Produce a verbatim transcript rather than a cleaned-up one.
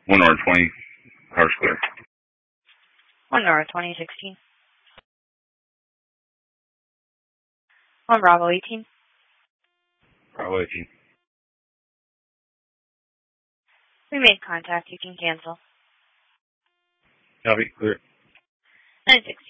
one R twenty, car's clear. one R twenty sixteen. one Bravo eighteen. Bravo eighteen. We made contact. You can cancel. Copy, clear. nine sixteen.